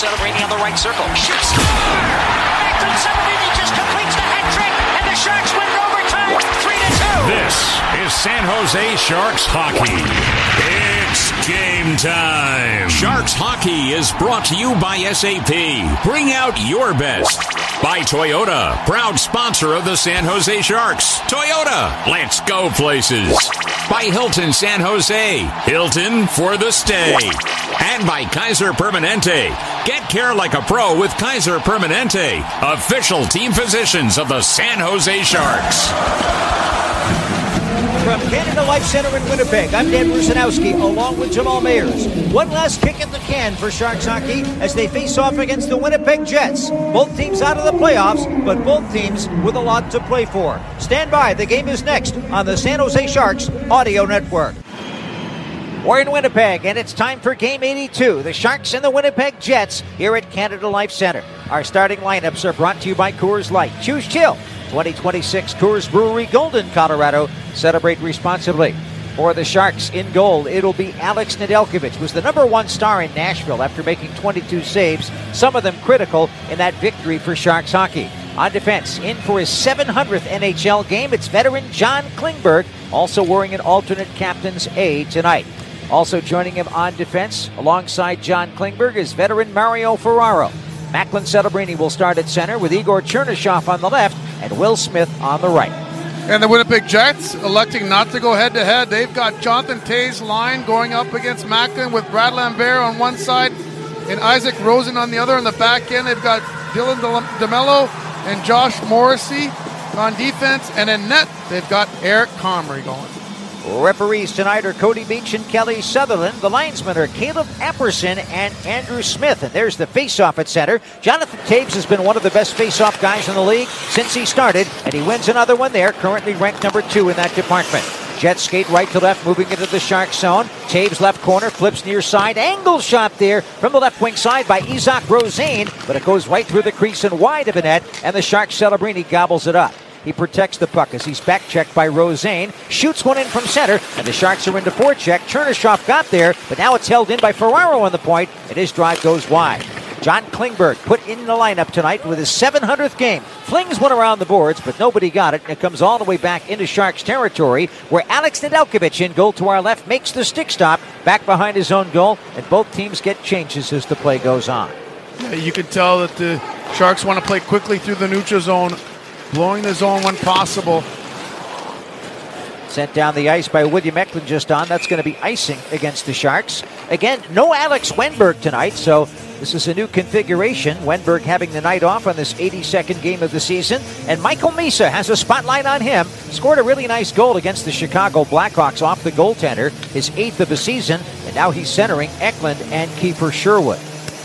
Celebrini on the right circle. Shoots! Macklin Celebrini just completes the hat trick, and the Sharks win in overtime, 3-2. This is San Jose Sharks hockey. It's game time. Sharks hockey is brought to you by SAP. Bring out your best. By Toyota, proud sponsor of the San Jose Sharks. Toyota, let's go places. By Hilton San Jose, Hilton for the stay. And by Kaiser Permanente. Get care like a pro with Kaiser Permanente, official team physicians of the San Jose Sharks. From Canada Life Center in Winnipeg, I'm Dan Rusanowski, along with Jamal Mayers. One last kick in the can for Sharks hockey as they face off against the Winnipeg Jets. Both teams out of the playoffs, but both teams with a lot to play for. Stand by, the game is next on the San Jose Sharks Audio Network. We're in Winnipeg, and it's time for Game 82. The Sharks and the Winnipeg Jets here at Canada Life Center. Our starting lineups are brought to you by Coors Light. Choose chill. 2026 Coors Brewery, Golden, Colorado. Celebrate responsibly. For the Sharks in goal, it'll be Alex Nedeljkovic, who's the number one star in Nashville after making 22 saves, some of them critical in that victory for Sharks hockey. On defense, in for his 700th NHL game, it's veteran John Klingberg, also wearing an alternate captain's A tonight. Also joining him on defense, alongside John Klingberg, is veteran Mario Ferraro. Macklin Celebrini will start at center with Igor Chernyshov on the left and Will Smith on the right. And the Winnipeg Jets electing not to go head-to-head. They've got Jonathan Toews' line going up against Macklin with Brad Lambert on one side and Isaac Rosen on the other. On the back end, they've got Dylan DeMello and Josh Morrissey on defense. And in net, they've got Eric Comrie going. Referees tonight are Cody Beach and Kelly Sutherland. The linesmen are Caleb Apperson and Andrew Smith. And there's the face-off at center. Jonathan Toews has been one of the best face-off guys in the league since he started, and he wins another one there, currently ranked number 2 in that department. Jets skate right to left, moving into the Sharks zone. Toews left corner, flips near side. Angle shot there from the left wing side by Isaac Rosén, but it goes right through the crease and wide of the net, and the Sharks Celebrini gobbles it up. He protects the puck as he's back-checked by Rosén, shoots one in from center, and the Sharks are into forecheck. Chernyshov got there, but now it's held in by Ferraro on the point, and his drive goes wide. John Klingberg put in the lineup tonight with his 700th game. Flings one around the boards, but nobody got it, and it comes all the way back into Sharks territory, where Alex Nedeljkovic in goal to our left makes the stick stop back behind his own goal, and both teams get changes as the play goes on. Yeah, you can tell that the Sharks want to play quickly through the neutral zone, blowing the zone when possible. Sent down the ice by William Eklund just on. That's going to be icing against the Sharks. Again, no Alex Wennberg tonight, so this is a new configuration. Wennberg having the night off on this 82nd game of the season. And Michael Misa has a spotlight on him. Scored a really nice goal against the Chicago Blackhawks off the goaltender, his 8th of the season. And now he's centering Eklund and Kiefer Sherwood.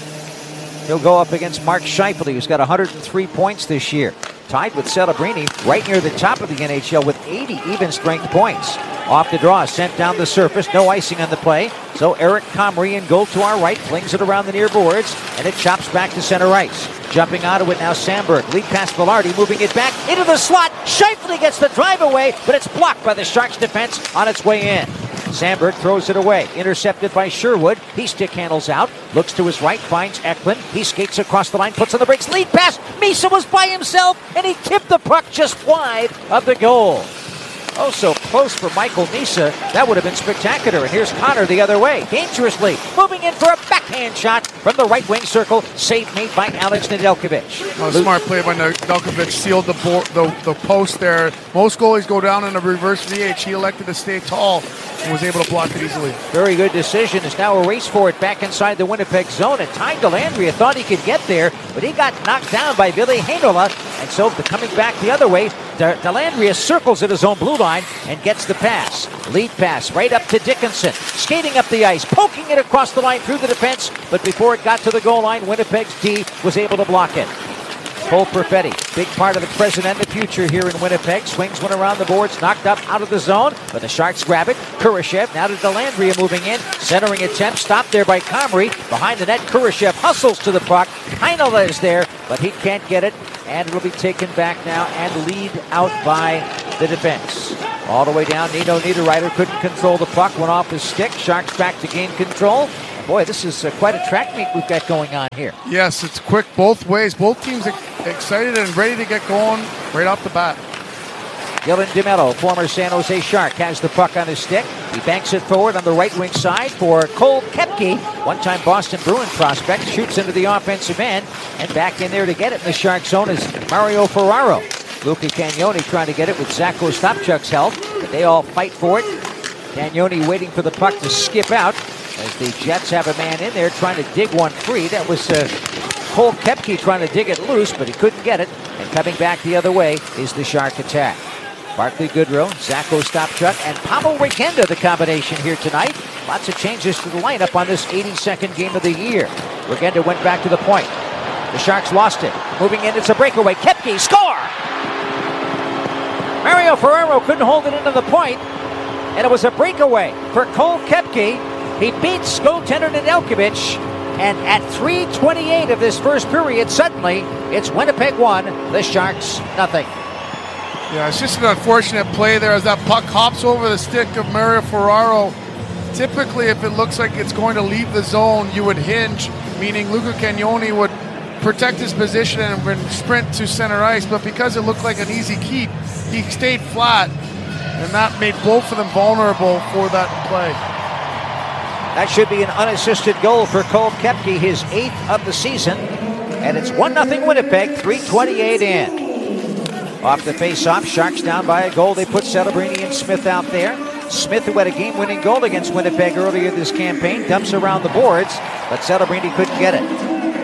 He'll go up against Mark Scheifele, who's got 103 points this year. Tied with Celebrini right near the top of the NHL with 80 even-strength points. Off the draw, sent down the surface, no icing on the play. So Eric Comrie in goal to our right, flings it around the near boards, and it chops back to center ice. Jumping out of it now, Sandberg. Lead pass Velarde, moving it back into the slot. Scheifele gets the drive away, but it's blocked by the Sharks defense on its way in. Sandberg throws it away, intercepted by Sherwood. He stick handles out, looks to his right, finds Eklund. He skates across the line, puts on the brakes, lead pass. Misa was by himself, and he tipped the puck just wide of the goal. Oh, so close for Michael Misa. That would have been spectacular. And here's Connor the other way, dangerously, moving in for a backhand shot from the right wing circle. Save made by Alex Nedeljkovic. A smart play by Nedeljkovic, sealed the post there. Most goalies go down in a reverse VH. He elected to stay tall and was able to block it easily. Very good decision. It's now a race for it back inside the Winnipeg zone. And Ty Dellandrea thought he could get there, but he got knocked down by Ville Heinola. And so coming back the other way, Dellandrea circles at his own blue line and gets the pass. Lead pass right up to Dickinson. Skating up the ice, poking it across the line through the defense. But before it got to the goal line, Winnipeg's D was able to block it. Cole Perfetti, big part of the present and the future here in Winnipeg. Swings one around the boards, knocked up out of the zone, but the Sharks grab it. Kurashev now to Dellandrea moving in. Centering attempt, stopped there by Comrie. Behind the net, Kurashev hustles to the puck. Heinola is there, but he can't get it. And it'll be taken back now and lead out by the defense. All the way down, Nino Niederreiter couldn't control the puck, went off his stick. Sharks back to gain control. Boy, this is quite a track meet we've got going on here. Yes, it's quick both ways. Both teams excited and ready to get going right off the bat. Dylan DeMello, former San Jose Shark, has the puck on his stick. He banks it forward on the right wing side for Cole Koepke, one-time Boston Bruin prospect, shoots into the offensive end, and back in there to get it in the Shark zone is Mario Ferraro. Luca Cagnoni trying to get it with Zacho Stopchuk's help, but they all fight for it. Cagnoni waiting for the puck to skip out as the Jets have a man in there trying to dig one free. That was Cole Koepke trying to dig it loose, but he couldn't get it. And coming back the other way is the Shark attack. Barclay Goodrow, Zacho Stopchuk, and Pavel Regenda, the combination here tonight. Lots of changes to the lineup on this 82nd game of the year. Regenda went back to the point. The Sharks lost it. Moving in, it's a breakaway. Koepke, score! Mario Ferraro couldn't hold it into the point, and it was a breakaway for Cole Koepke. He beats goaltender Nedeljkovic, and at 3:28 of this first period, suddenly it's Winnipeg 1, the Sharks nothing. Yeah, it's just an unfortunate play there as that puck hops over the stick of Mario Ferraro. Typically, if it looks like it's going to leave the zone, you would hinge, meaning Luca Cagnoni would protect his position and sprint to center ice, but because it looked like an easy keep, he stayed flat, and that made both of them vulnerable for that play. That should be an unassisted goal for Cole Koepke, his 8th of the season, and it's 1-0 Winnipeg, 3:28 in. Off the face-off, Sharks down by a goal. They put Celebrini and Smith out there. Smith, who had a game-winning goal against Winnipeg earlier this campaign, dumps around the boards, but Celebrini couldn't get it.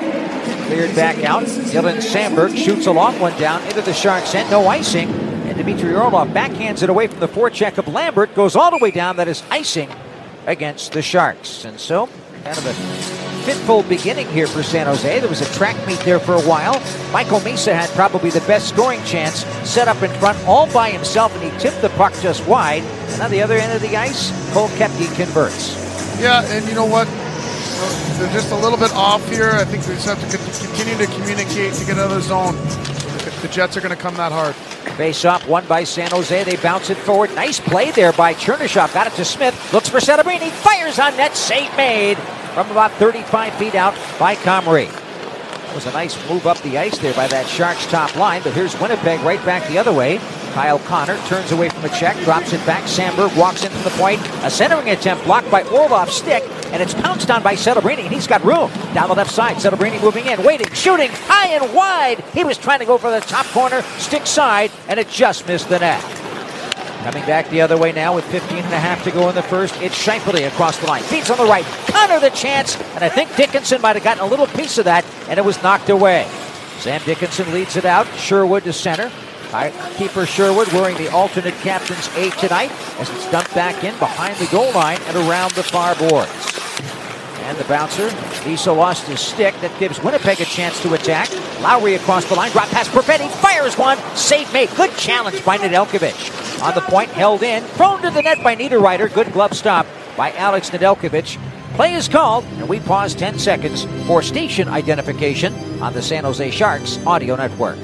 Cleared back out. Dylan Samberg shoots a long one down into the Sharks' end. No icing. And Dmitry Orlov backhands it away from the forecheck of Lambert. Goes all the way down. That is icing against the Sharks. And so, kind of a fitful beginning here for San Jose. There was a track meet there for a while. Michael Misa had probably the best scoring chance, set up in front all by himself, and he tipped the puck just wide. And on the other end of the ice, Cole Koepke converts. Yeah, and you know what? They're just a little bit off here. I think we just have to continue to communicate to get out of the zone. The Jets are going to come that hard. Face off, won by San Jose. They bounce it forward. Nice play there by Chernyshov. Got it to Smith. Looks for Celebrini. Fires on net. Save made from about 35 feet out by Comrie. It was a nice move up the ice there by that Sharks top line. But here's Winnipeg right back the other way. Kyle Connor turns away from a check, drops it back. Samberg walks into the point. A centering attempt blocked by Orlov's stick, and it's pounced on by Celebrini, and he's got room. Down the left side, Celebrini moving in, waiting, shooting, high and wide. He was trying to go for the top corner, stick side, and it just missed the net. Coming back the other way now with 15 and a half to go in the first. It's Scheifele across the line. Feeds on the right. Connor the chance, and I think Dickinson might have gotten a little piece of that, and it was knocked away. Sam Dickinson leads it out. Sherwood to center. Keeper Sherwood wearing the alternate captain's A tonight as it's dumped back in behind the goal line and around the far boards. And the bouncer, Lisa lost his stick. That gives Winnipeg a chance to attack. Lowry across the line, drop pass Perfetti, fires one, save made. Good challenge by Nedeljkovic. On the point, held in, thrown to the net by Niederreiter. Good glove stop by Alex Nedeljkovic. Play is called, and we pause 10 seconds for station identification on the San Jose Sharks Audio Network.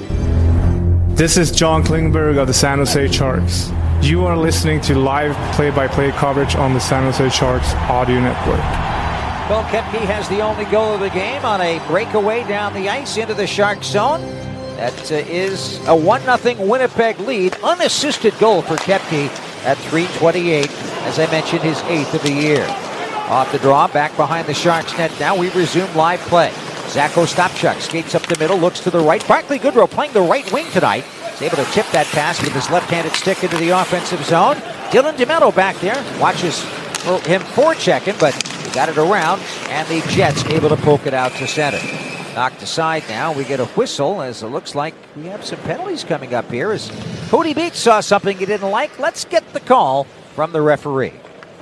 This is John Klingberg of the San Jose Sharks. You are listening to live play-by-play coverage on the San Jose Sharks Audio Network. Cole Koepke has the only goal of the game on a breakaway down the ice into the Sharks zone. That is a 1-0 Winnipeg lead. Unassisted goal for Koepke at 3:28. As I mentioned, his 8th of the year. Off the draw, back behind the Sharks net now. We resume live play. Zacho Stopchuk skates up the middle, looks to the right. Barclay Goodrow playing the right wing tonight. He's able to tip that pass with his left-handed stick into the offensive zone. Dylan DeMello back there. Watches him forechecking, but he got it around, and the Jets able to poke it out to center. Knocked aside now. We get a whistle as it looks like we have some penalties coming up here. As Cody Beach saw something he didn't like. Let's get the call from the referee.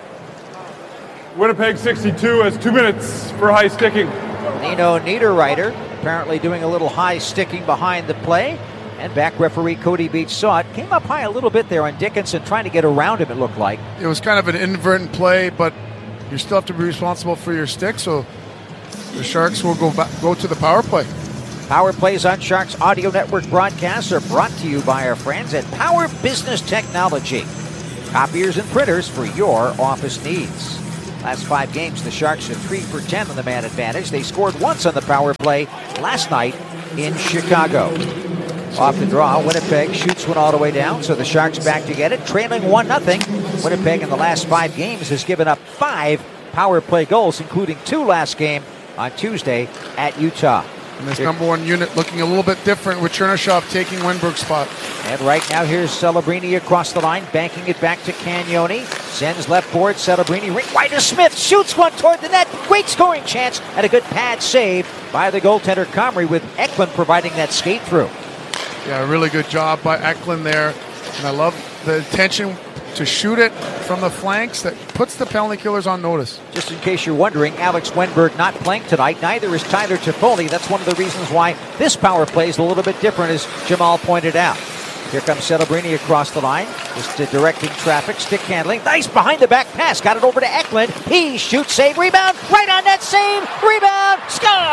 Winnipeg 62 has 2 minutes for high sticking. Nino Niederreiter apparently doing a little high sticking behind the play. And back referee Cody Beach saw it. Came up high a little bit there on Dickinson, trying to get around him, it looked like. It was kind of an inadvertent play, but you still have to be responsible for your stick, so the Sharks will go to the power play. Power plays on Sharks Audio Network broadcasts are brought to you by our friends at Power Business Technology. Copiers and printers for your office needs. Last 5 games, the Sharks are 3 for 10 on the man advantage. They scored once on the power play last night in Chicago. Off the draw, Winnipeg shoots one all the way down, so the Sharks back to get it, trailing 1-0. Winnipeg in the last 5 games has given up 5 power play goals, including 2 last game on Tuesday at Utah. And this number one unit looking a little bit different with Chernyshov taking Wenberg's spot. And right now, here's Celebrini across the line, banking it back to Cagnoni. Sends left board, Celebrini, right wide to Smith, shoots one toward the net. Great scoring chance, and a good pad save by the goaltender Comrie, with Eklund providing that skate through. Yeah, really good job by Eklund there. And I love the intention to shoot it from the flanks that puts the penalty killers on notice. Just in case you're wondering, Alex Wenberg not playing tonight. Neither is Tyler Toffoli. That's one of the reasons why this power play is a little bit different, as Jamal pointed out. Here comes Celebrini across the line, just directing traffic, stick handling. Nice behind the back pass, got it over to Eklund. He shoots, save, rebound, right on that save, rebound,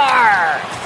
score!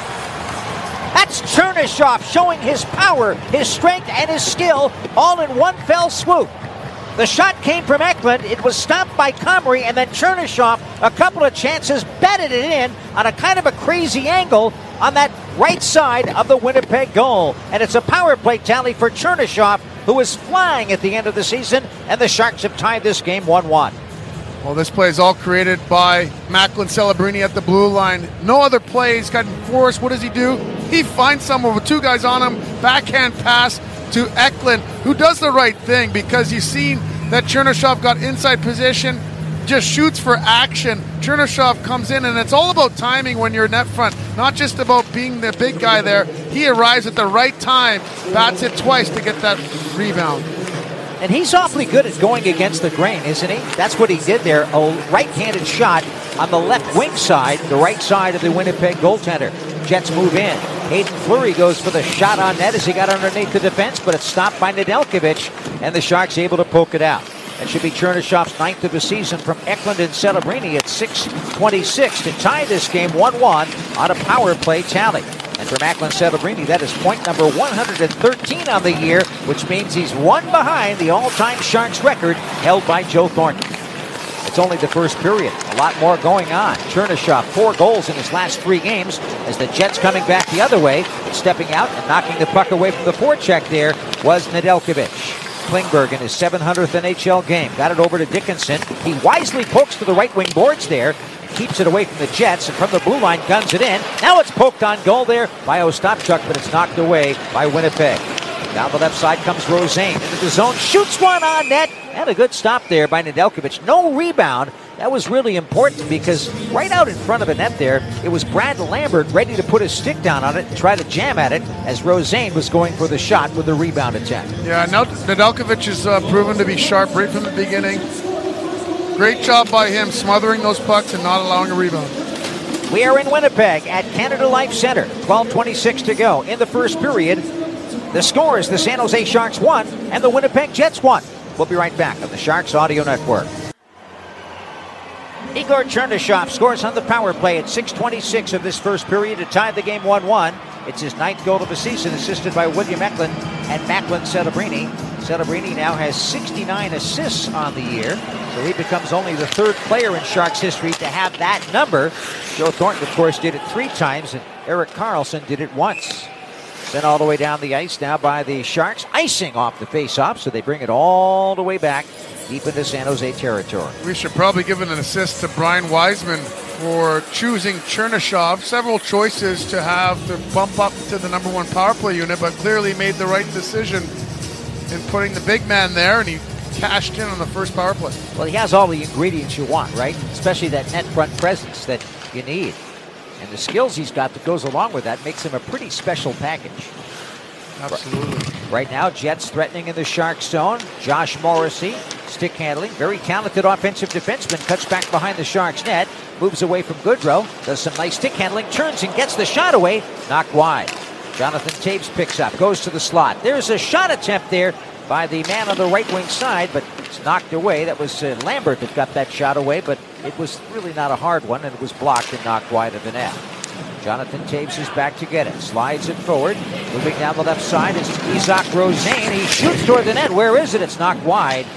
That's Chernyshov showing his power, his strength, and his skill all in one fell swoop. The shot came from Eklund. It was stopped by Comrie, and then Chernyshov, a couple of chances, batted it in on a kind of a crazy angle on that right side of the Winnipeg goal. And it's a power play tally for Chernyshov, who is flying at the end of the season, and the Sharks have tied this game 1-1. Well, this play is all created by Macklin Celebrini at the blue line. No other plays got enforced. What does he do? He finds someone with 2 guys on him, backhand pass to Eklund, who does the right thing, because you've seen that Chernyshov got inside position, just shoots for action. Chernyshov comes in, and it's all about timing when you're net front, not just about being the big guy there. He arrives at the right time, bats it twice to get that rebound. And he's awfully good at going against the grain, isn't he? That's what he did there. A right-handed shot on the left wing side, the right side of the Winnipeg goaltender. Jets move in. Hayden Fleury goes for the shot on net as he got underneath the defense, but it's stopped by Nedeljkovic, and the Sharks able to poke it out. That should be Chernyshov's 9th of the season from Eklund and Celebrini at 6:26 to tie this game 1-1 on a power play tally. And for Macklin Celebrini, that is point number 113 on the year, which means he's one behind the all-time Sharks record held by Joe Thornton. It's only the first period. A lot more going on. Chernyshov, 4 goals in his last 3 games, as the Jets coming back the other way. Stepping out and knocking the puck away from the forecheck there was Nedeljkovic. Klingberg in his 700th NHL game. Got it over to Dickinson. He wisely pokes to the right wing boards there. Keeps it away from the Jets, and from the blue line guns it in. Now it's poked on goal there by Ostapchuk, but it's knocked away by Winnipeg. Down the left side comes Rosane into the zone, shoots one on net, and a good stop there by Nedeljkovic. No rebound. That was really important, because right out in front of the net there, it was Brad Lambert ready to put his stick down on it and try to jam at it, as Rosane was going for the shot with the rebound attempt. Yeah, now Nedeljkovic is proven to be sharp right from the beginning. Great job by him smothering those pucks and not allowing a rebound. We are in Winnipeg at Canada Life Center. 12:26 to go in the first period. The score is the San Jose Sharks 1 and the Winnipeg Jets 1. We'll be right back on the Sharks Audio Network. Igor Chernyshov scores on the power play at 6:26 of this first period to tie the game 1-1. It's his 9th goal of the season, assisted by William Eklund and Macklin Celebrini. Celebrini now has 69 assists on the year, so he becomes only the 3rd player in Sharks history to have that number. Joe Thornton, of course, did it 3 times, and Erik Karlsson did it once. Sent all the way down the ice now by the Sharks, icing off the face-off, so they bring it all the way back deep into San Jose territory. We should probably give an assist to Brian Wiseman for choosing Chernyshov. Several choices to have to bump up to the number 1 power play unit, but clearly made the right decision in putting the big man there, and he cashed in on the first power play. Well, he has all the ingredients you want, right? Especially that net front presence that you need. And the skills he's got that goes along with that makes him a pretty special package. Absolutely. Right now, Jets threatening in the Sharks zone. Josh Morrissey, stick handling, very talented offensive defenseman, cuts back behind the Sharks net, moves away from Goodrow, does some nice stick handling, turns and gets the shot away, knocked wide. Jonathan Toews picks up, goes to the slot. There's a shot attempt there by the man on the right wing side, but it's knocked away. That was Lambert that got that shot away, but it was really not a hard one, and it was blocked and knocked wide of the net. Jonathan Toews is back to get it. Slides it forward. Moving down the left side is Isaac Rosane. He shoots toward the net. Where is it? It's knocked wide. This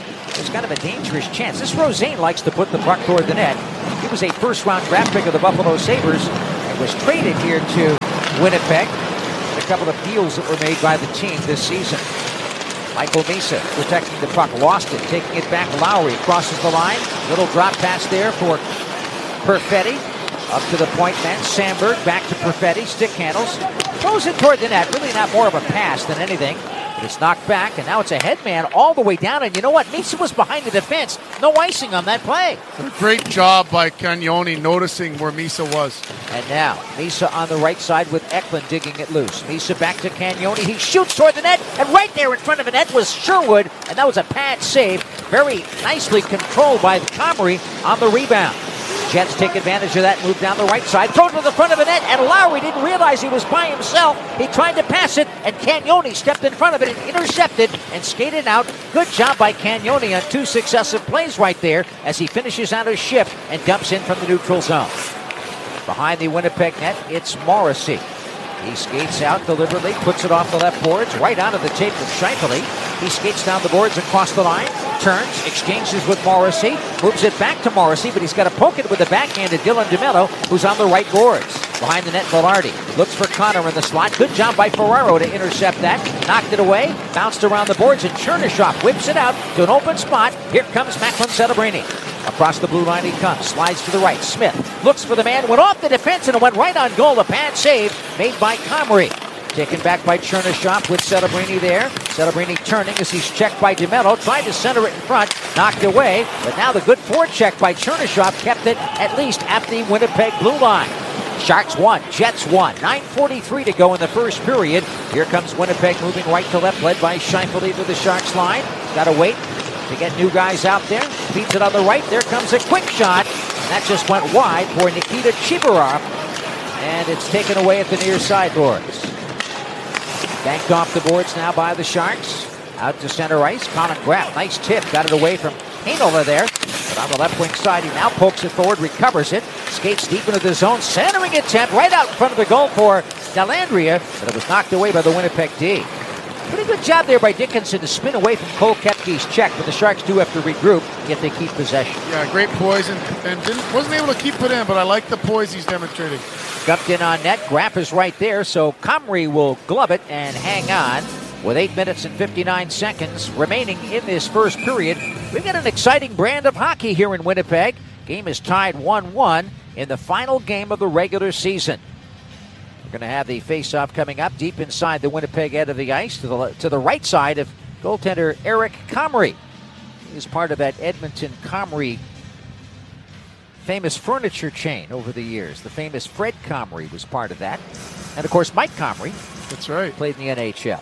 it's kind of a dangerous chance. This Rosén likes to put the puck toward the net. He was a first-round draft pick of the Buffalo Sabres and was traded here to Winnipeg. A couple of deals that were made by the team this season. Michael Misa protecting the puck, lost it, taking it back. Lowry crosses the line. Little drop pass there for Perfetti. Up to the point man, Sandberg, back to Perfetti, stick handles. Throws it toward the net, really not more of a pass than anything. But it's knocked back, and now it's a headman all the way down. And you know what? Misa was behind the defense. No icing on that play. Great job by Cagnoni noticing where Misa was. And now, Misa on the right side with Eklund digging it loose. Misa back to Cagnoni. He shoots toward the net, and right there in front of the net was Sherwood, and that was a pad save. Very nicely controlled by Comrie on the rebound. Jets take advantage of that, move down the right side, throw it to the front of the net, and Lowry didn't realize he was by himself. He tried to pass it, and Cagnoni stepped in front of it and intercepted and skated out. Good job by Cagnoni on 2 successive plays right there as he finishes out his shift and dumps in from the neutral zone. Behind the Winnipeg net, it's Morrissey. He skates out deliberately, puts it off the left boards, right onto the tape of Scheifele. He skates down the boards across the line, turns, exchanges with Morrissey, moves it back to Morrissey, but he's got to poke it with the backhand to Dylan DeMello, who's on the right boards. Behind the net, Velarde looks for Connor in the slot. Good job by Ferraro to intercept that. Knocked it away, bounced around the boards, and Chernyshov whips it out to an open spot. Here comes Macklin Celebrini. Across the blue line he comes, slides to the right. Smith looks for the man, went off the defense, and it went right on goal. A pad save made by Comrie. Taken back by Chernyshov with Celebrini there. Celebrini turning as he's checked by DeMello. Tried to center it in front, knocked away. But now the good forecheck by Chernyshov kept it at least at the Winnipeg blue line. Sharks 1, Jets 1. 9:43 to go in the first period. Here comes Winnipeg moving right to left, led by Scheifele to the Sharks line. Got to wait to get new guys out there. Feeds it on the right. There comes a quick shot. And that just went wide for Nikita Chibarov. And it's taken away at the near sideboards. Banked off the boards now by the Sharks. Out to center ice. Colin Graff, nice tip. Got it away from Hainola there. But on the left wing side, he now pokes it forward, recovers it. Skates deep into the zone. Centering attempt right out in front of the goal for Dellandrea. But it was knocked away by the Winnipeg D. Pretty good job there by Dickinson to spin away from Cole Koepke's check, but the Sharks do have to regroup, yet they keep possession. Yeah, great poise, and wasn't able to keep it in, but I like the poise he's demonstrating. Dumped in on net. Graff is right there, so Comrie will glove it and hang on with 8 minutes and 59 seconds remaining in this first period. We've got an exciting brand of hockey here in Winnipeg. Game is tied 1-1 in the final game of the regular season. We're going to have the face-off coming up deep inside the Winnipeg end of the ice to the right side of goaltender Eric Comrie. He's part of that Edmonton Comrie famous furniture chain over the years. The famous Fred Comrie was part of that. And, of course, Mike Comrie. That's right. Played in the NHL.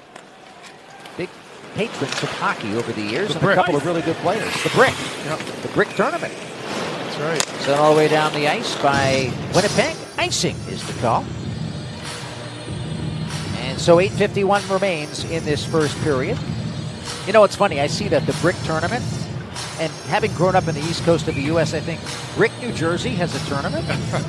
Big patrons of hockey over the years, and Brick. a couple of really good players. The Brick. Yep. The Brick Tournament. That's right. Sent all the way down the ice by Winnipeg. Icing is the call. And so 8:51 remains in this first period. You know, it's funny. I see that the Brick Tournament, and having grown up in the east coast of the U.S., I think Brick, New Jersey has a tournament.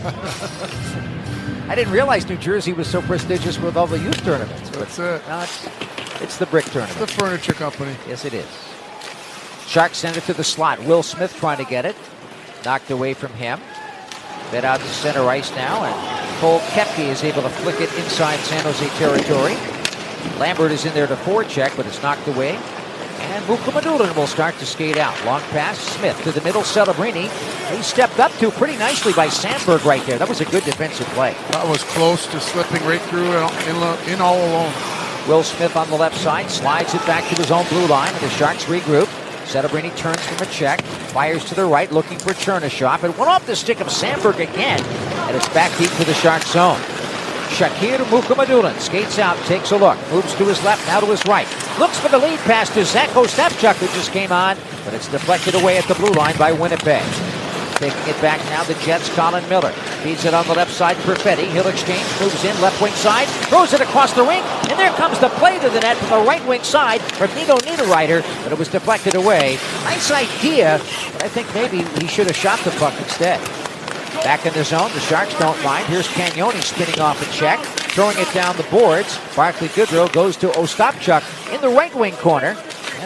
I didn't realize New Jersey was so prestigious with all the youth tournaments. That's it. No, it's the Brick Tournament. The furniture company. Yes, it is. Sharks send it to the slot. Will Smith trying to get it. Knocked away from him. Bit out to center ice now, and Cole Koepke is able to flick it inside San Jose territory. Lambert is in there to forecheck, but it's knocked away. And Mukhamadullin will start to skate out. Long pass, Smith to the middle, Celebrini. He stepped up to pretty nicely by Sandberg right there. That was a good defensive play. That was close to slipping right through in all alone. Will Smith on the left side, slides it back to his own blue line, and the Sharks regroup. Celebrini turns from a check, fires to the right, looking for Chernyshov. It went off the stick of Sandberg again, and it's back deep to the Sharks zone. Shakir Mukhamadullin skates out, takes a look, moves to his left, now to his right. Looks for the lead pass to Zach Ostapchuk, who just came on, but it's deflected away at the blue line by Winnipeg. Taking it back now, the Jets, Colin Miller. Feeds it on the left side, Perfetti. He'll exchange, moves in, left wing side, throws it across the ring, and there comes the play to the net from the right wing side from Nino Niederreiter, but it was deflected away. Nice idea, but I think maybe he should have shot the puck instead. Back in the zone, the Sharks don't mind. Here's Cagnoni spinning off a check, throwing it down the boards. Barclay Goodrow goes to Ostapchuk in the right wing corner. And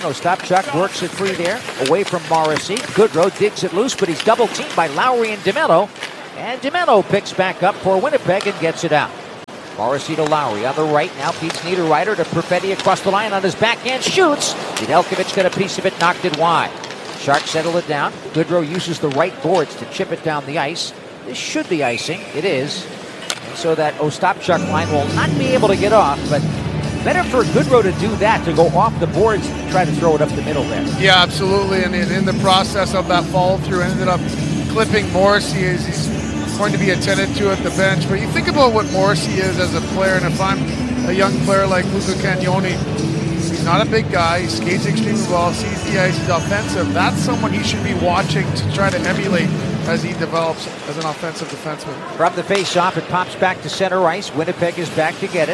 Ostapchuk works it free there, away from Morrissey. Goodrow digs it loose, but he's double-teamed by Lowry and DeMello. And DeMello picks back up for Winnipeg and gets it out. Morrissey to Lowry on the right, now feeds Niederreiter to Perfetti across the line on his backhand, shoots. Nedeljkovic got a piece of it, knocked it wide. Sharks settle it down. Goodrow uses the right boards to chip it down the ice. This should be icing. It is. And so that Ostapchuk line will not be able to get off, but better for Goodrow to do that, to go off the boards and try to throw it up the middle there. Yeah, absolutely. And in the process of that follow-through, ended up clipping Morrissey as he's going to be attended to at the bench. But you think about what Morrissey is as a player, and if I'm a young player like Luca Cagnoni, he's not a big guy. He skates extremely well, sees the ice, he's offensive. That's someone he should be watching to try to emulate as he develops as an offensive defenseman. From the face-off, it pops back to center ice. Winnipeg is back to get it.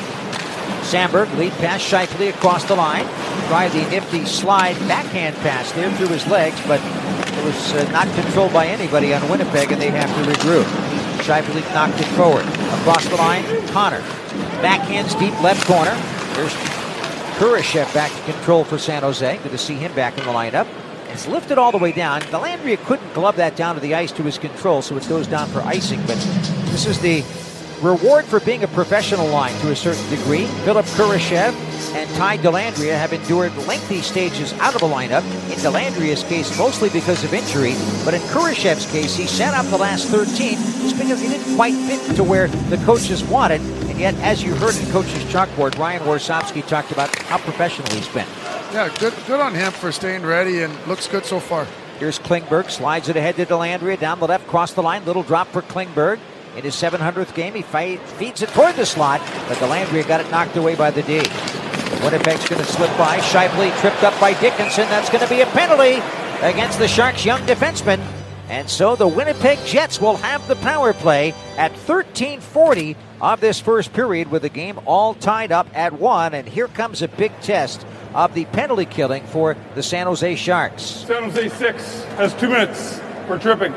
Sandberg lead pass Scheifele across the line. Tried the nifty slide backhand pass there through his legs, but it was not controlled by anybody on Winnipeg, and they have to regroup. Scheifele knocked it forward. Across the line, Connor. Backhands deep left corner. There's Kurashev back to control for San Jose. Good to see him back in the lineup. It's lifted all the way down. Dellandrea couldn't glove that down to the ice to his control, so it goes down for icing, but this is the reward for being a professional line to a certain degree. Philip Kurashev and Ty Dellandrea have endured lengthy stages out of the lineup. In Dellandrea's case, mostly because of injury, but in Kurashev's case, he sat out the last 13 just because he didn't quite fit to where the coaches wanted. And yet, as you heard in Coach's Chalkboard, Ryan Warsopsky talked about how professional he's been. Yeah, good on him for staying ready, and looks good so far. Here's Klingberg, slides it ahead to Dellandrea, down the left, cross the line, little drop for Klingberg. In his 700th game, he feeds it toward the slot, but Dellandrea got it knocked away by the D. Winnipeg's going to slip by. Scheifele tripped up by Dickinson. That's going to be a penalty against the Sharks' young defenseman. And so the Winnipeg Jets will have the power play at 13:40 of this first period, with the game all tied up at 1. And here comes a big test of the penalty killing for the San Jose Sharks. San Jose 6 has 2 minutes for tripping.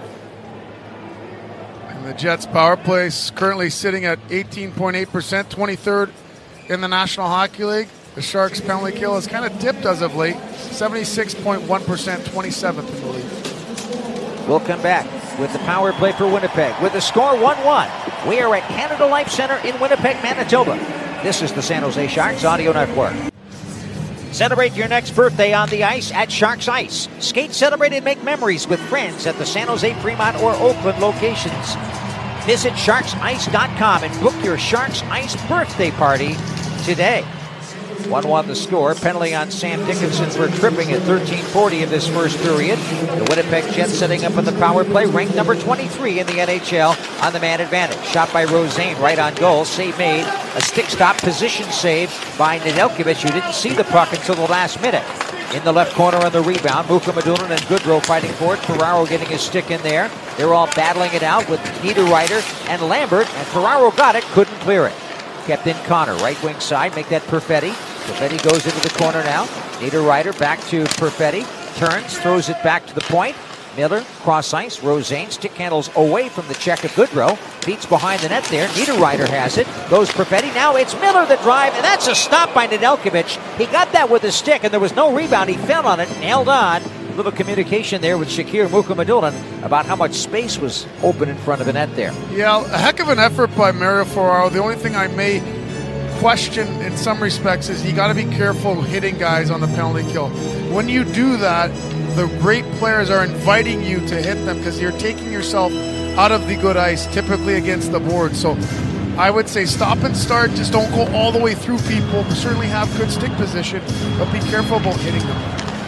The Jets' power play is currently sitting at 18.8%, 23rd in the National Hockey League. The Sharks' penalty kill has kind of dipped as of late, 76.1%, 27th in the league. We'll come back with the power play for Winnipeg with the score 1-1. We are at Canada Life Center in Winnipeg, Manitoba. This is the San Jose Sharks Audio Network. Celebrate your next birthday on the ice at Sharks Ice. Skate, celebrate, and make memories with friends at the San Jose, Fremont, or Oakland locations. Visit sharksice.com and book your Sharks Ice birthday party today. 1-1 the score. Penalty on Sam Dickinson for tripping at 13:40 of this first period. The Winnipeg Jets setting up on the power play, ranked number 23 in the NHL on the man advantage. Shot by Rosén, right on goal. Save made. A stick stop position save by Nedeljkovic, who didn't see the puck until the last minute. In the left corner on the rebound, Mukhamadullin and Goodrow fighting for it. Ferraro getting his stick in there. They're all battling it out with Niederreiter and Lambert, and Ferraro got it, couldn't clear it. Kept in Connor, right wing side, make that Perfetti. Perfetti goes into the corner now. Niederreiter back to Perfetti. Turns, throws it back to the point. Miller, cross ice. Rosén stick handles away from the check of Goodrow. Beats behind the net there. Niederreiter has it. Goes Perfetti. Now it's Miller that drive, and that's a stop by Nedeljkovic. He got that with his stick, and there was no rebound. He fell on it and held on. A little communication there with Shakir Mukhamadullin about how much space was open in front of the net there. Yeah, a heck of an effort by Mario Ferraro. The only thing I may question in some respects is you got to be careful hitting guys on the penalty kill. When you do that, the great players are inviting you to hit them because you're taking yourself out of the good ice, typically against the board. So I would say stop and start. Just don't go all the way through people. Certainly have good stick position, but be careful about hitting them.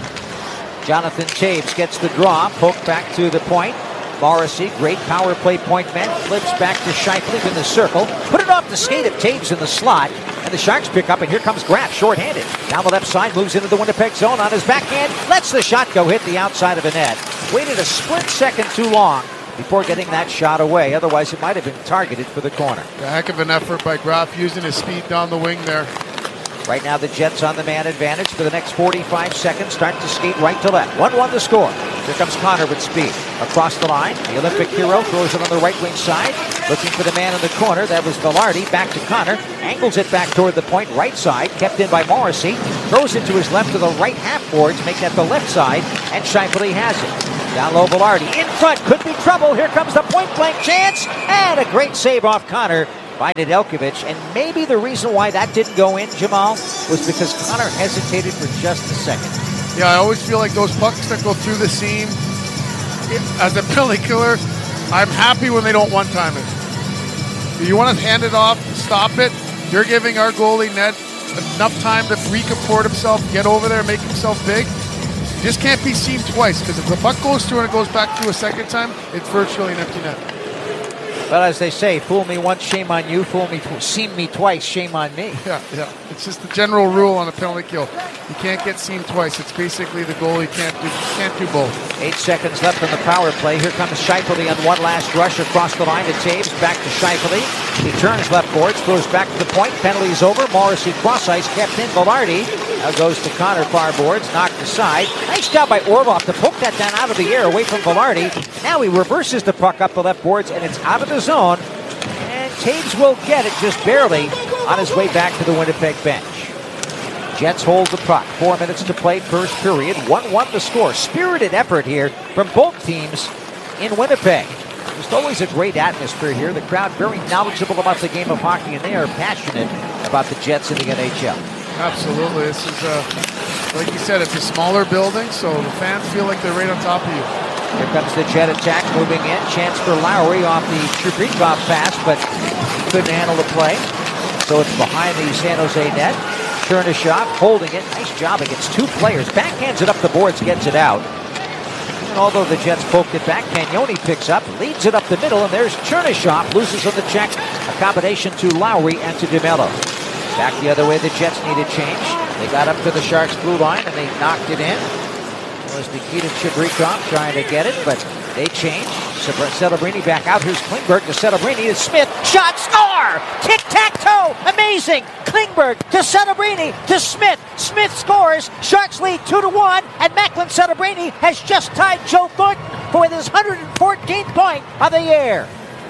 Jonathan Toews gets the draw, poked back to the point. Morrissey, great power play point man, flips back to Scheifele in the circle. Put it off the skate of Toews in the slot, and the Sharks pick up, and here comes Graf, short-handed. Down the left side, moves into the Winnipeg zone on his backhand, lets the shot go, hit the outside of the net. Waited a split second too long before getting that shot away. Otherwise, it might have been targeted for the corner. A heck of an effort by Graf, using his speed down the wing there. Right now the Jets on the man advantage for the next 45 seconds. Start to skate right to left. 1-1 the score. Here comes Connor with speed. Across the line, the Olympic hero throws it on the right wing side. Looking for the man in the corner. That was Velarde. Back to Connor. Angles it back toward the point. Right side. Kept in by Morrissey. Throws it to his left to the right half boards. Make that the left side. And Scheifele has it. Down low Velarde. In front. Could be trouble. Here comes the point blank chance. And a great save off Connor by Nedeljkovic. And maybe the reason why that didn't go in, Jamal, was because Connor hesitated for just a second. Yeah, I always feel like those pucks that go through the seam, as a penalty killer, I'm happy when they don't one-time it. You want to hand it off, stop it. You're giving our goalie, Ned, enough time to recomport himself, get over there, make himself big. You just can't be seen twice, because if the puck goes through and it goes back through a second time, it's virtually an empty net. Well, as they say, fool me once, shame on you. Seen me twice, shame on me. Yeah. It's just the general rule on a penalty kill. You can't get seen twice. It's basically the goalie can't do both. 8 seconds left on the power play. Here comes Scheifele on one last rush across the line to Taves. Back to Scheifele. He turns left boards, throws back to the point. Penalty's over. Morrissey cross ice, kept in. Velarde now goes to Connor, far boards, knocked aside. Nice job by Orlov to poke that down out of the air away from Velarde. Now he reverses the puck up the left boards, and it's out of the zone. And Taves will get it just barely on his way back to the Winnipeg bench. Jets hold the puck. 4 minutes to play, first period. 1-1 the score. Spirited effort here from both teams in Winnipeg. Just always a great atmosphere here. The crowd very knowledgeable about the game of hockey, and they are passionate about the Jets in the NHL. Absolutely. This is, like you said, it's a smaller building, so the fans feel like they're right on top of you. Here comes the Jet attack moving in. Chance for Lowry off the Chubrikov pass, but couldn't handle the play. So it's behind the San Jose net. Chernyshov holding it. Nice job against two players. Backhands it up the boards, gets it out. And although the Jets poked it back, Cagnoni picks up, leads it up the middle, and there's Chernyshov. Loses on the check. A combination to Lowry and to DeMello. Back the other way, the Jets needed change. They got up to the Sharks' blue line, and they knocked it in. It was Nikita Chubrikov trying to get it, but they changed. Celebrini back out. Here's Klingberg to Celebrini to Smith. Shot, score! Tic-tac-toe! Amazing! Klingberg to Celebrini to Smith. Smith scores. Sharks lead 2-1, and Macklin Celebrini has just tied Joe Thornton for his 114th point of the year.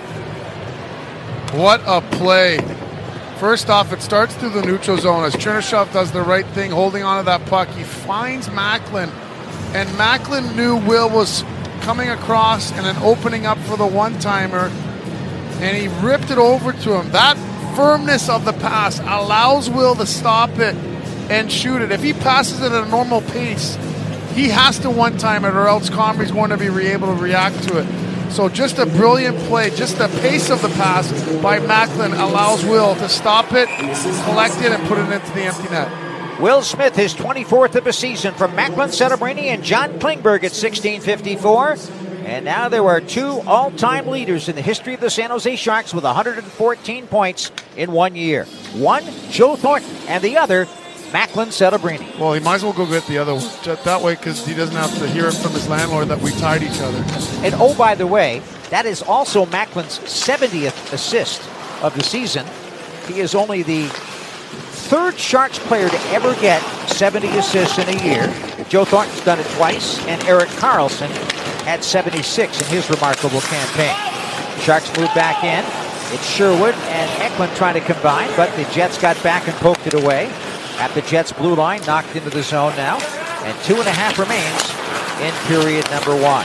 What a play. First off, it starts through the neutral zone as Chernyshov does the right thing, holding onto that puck. He finds Macklin, and Macklin knew Will was coming across and then opening up for the one-timer, and he ripped it over to him. That firmness of the pass allows Will to stop it and shoot it. If he passes it at a normal pace, he has to one-time it, or else Comrie's going to be able to react to it. So just a brilliant play. Just the pace of the pass by Macklin allows Will to stop it, collect it, and put it into the empty net. Will Smith, his 24th of the season from Macklin Celebrini and John Klingberg at 1654. And now there are two all-time leaders in the history of the San Jose Sharks with 114 points in 1 year. One, Joe Thornton, and the other, Macklin Celebrini. Well, he might as well go get the other one that way, because he doesn't have to hear it from his landlord that we tied each other. And oh, by the way, that is also Macklin's 70th assist of the season. He is only the third Sharks player to ever get 70 assists in a year. Joe Thornton's done it twice, and Erik Karlsson had 76 in his remarkable campaign. Sharks move back in. It's Sherwood and Eklund trying to combine, but the Jets got back and poked it away. At the Jets' blue line, knocked into the zone now, and 2.5 remains in period number 1.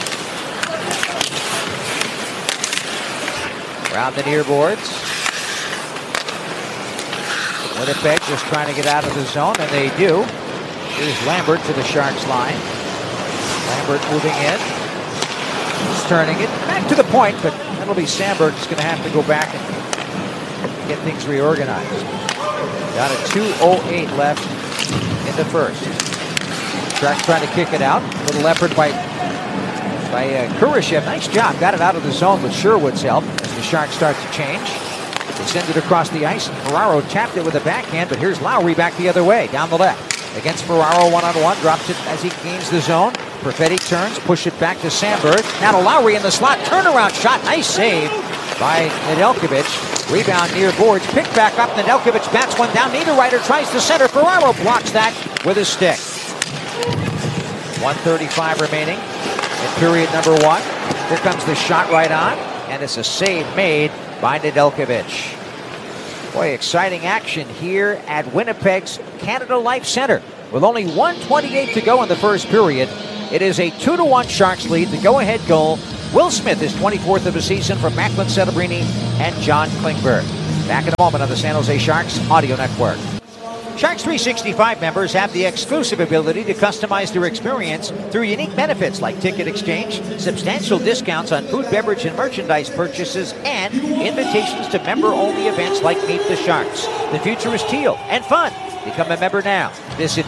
Around the near boards. Winnipeg just trying to get out of the zone, and they do. Here's Lambert to the Sharks line. Lambert moving in. He's turning it back to the point, but that'll be Sandberg who's going to have to go back and get things reorganized. Got a 2:08 left in the first. Sharks trying to kick it out. Little effort by Kurashev. Nice job. Got it out of the zone with Sherwood's help as the Sharks start to change. They send it across the ice, and Ferraro tapped it with a backhand, but here's Lowry back the other way, down the left. Against Ferraro one-on-one, drops it as he gains the zone. Perfetti turns, push it back to Sandberg. Now to Lowry in the slot, turnaround shot, nice save by Nedeljkovic. Rebound near boards. Picked back up. Nedeljkovic bats one down. Niederreiter tries to center. Ferraro blocks that with his stick. 1:35 remaining in period number 1. Here comes the shot right on. And it's a save made by Nedeljkovic. Boy, exciting action here at Winnipeg's Canada Life Center. With only 1:28 to go in the first period, it is a 2-1 Sharks lead. The go-ahead goal, Will Smith, his 24th of the season from Macklin Celebrini and John Klingberg. Back in a moment on the San Jose Sharks Audio Network. Sharks 365 members have the exclusive ability to customize their experience through unique benefits like ticket exchange, substantial discounts on food, beverage, and merchandise purchases, and invitations to member-only events like Meet the Sharks. The future is teal and fun. Become a member now. Visit